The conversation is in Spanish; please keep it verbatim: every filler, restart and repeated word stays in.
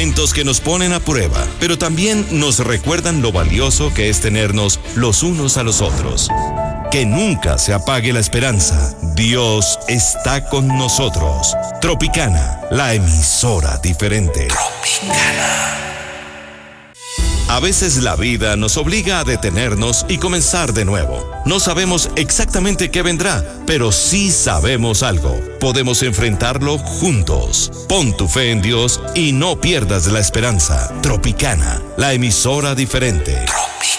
momentos que nos ponen a prueba, pero también nos recuerdan lo valioso que es tenernos los unos a los otros. Que nunca se apague la esperanza. Dios está con nosotros. Tropicana, la emisora diferente. Tropicana. A veces la vida nos obliga a detenernos y comenzar de nuevo. No sabemos exactamente qué vendrá, pero sí sabemos algo. Podemos enfrentarlo juntos. Pon tu fe en Dios y no pierdas la esperanza. Tropicana, la emisora diferente. Tropicana.